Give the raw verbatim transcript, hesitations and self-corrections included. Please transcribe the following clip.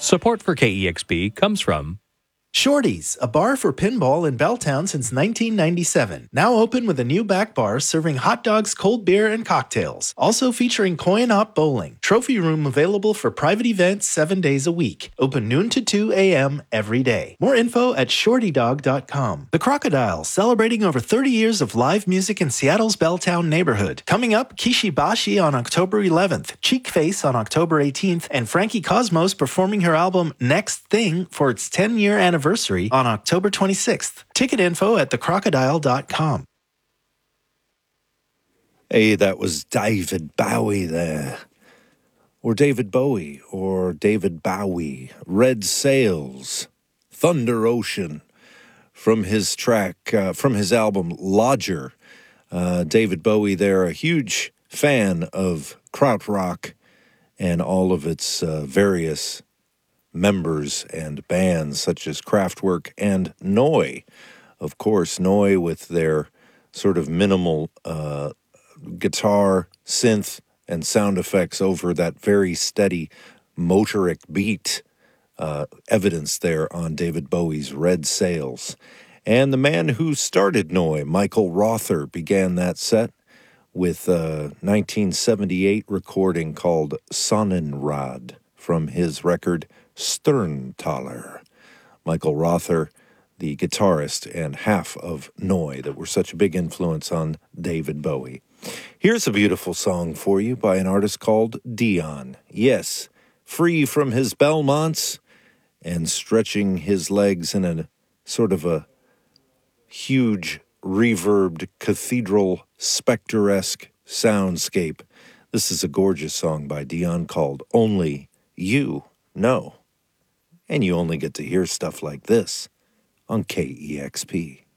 Support for K E X P comes from Shorty's, a bar for pinball in Belltown since nineteen ninety-seven. Now open with a new back bar serving hot dogs, cold beer, and cocktails. Also featuring coin-op bowling. Trophy room available for private events seven days a week. Open noon to two a.m. every day. More info at shorty dog dot com. The Crocodile, celebrating over thirty years of live music in Seattle's Belltown neighborhood. Coming up, Kishi Bashi on October eleventh, Cheek Face on October eighteenth, and Frankie Cosmos performing her album Next Thing for its ten-year anniversary on October twenty-sixth. Ticket info at the crocodile dot com. Hey, that was David Bowie there. Or David Bowie, or David Bowie. Red Sails, Thunder Ocean, from his track, uh, from his album Lodger. Uh, David Bowie there, a huge fan of krautrock and all of its uh, various members and bands such as Kraftwerk and Neu. Of course, Neu with their sort of minimal uh, guitar, synth, and sound effects over that very steady motoric beat, uh, evidence there on David Bowie's Red Sails. And the man who started Neu, Michael Rother, began that set with a nineteen seventy-eight recording called Sonnenrad from his record Sterntaler. Michael Rother, the guitarist and half of Neu that were such a big influence on David Bowie. Here's a beautiful song for you by an artist called Dion. Yes, free from his Belmonts and stretching his legs in a sort of a huge reverbed cathedral specter-esque soundscape. This is a gorgeous song by Dion called Only You Know. And you only get to hear stuff like this on K E X P.